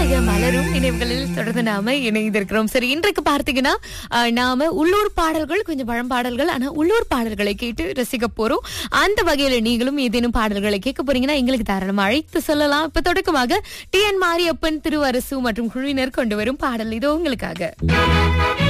இன்றைய மலரும் நினைவுகளில் தொடர்ந்து நாம இணைந்திருக்கிறோம். சரி, இன்றைக்கு பார்த்தீங்கன்னா நாம உள்ளூர் பாடல்கள், கொஞ்சம் பழம்பாடல்கள், ஆனா உள்ளூர் பாடல்களை கேட்டு ரசிக்க போறோம். அந்த வகையில நீங்களும் ஏதேனும் பாடல்களை கேட்க போறீங்கன்னா எங்களுக்கு தாராளமா அழைத்து சொல்லலாம். இப்ப தொடக்கமாக டி.என். மாரியப்பன், திருவரசு மற்றும் குழுவினர் கொண்டு வரும் பாடல் இதோ உங்களுக்காக.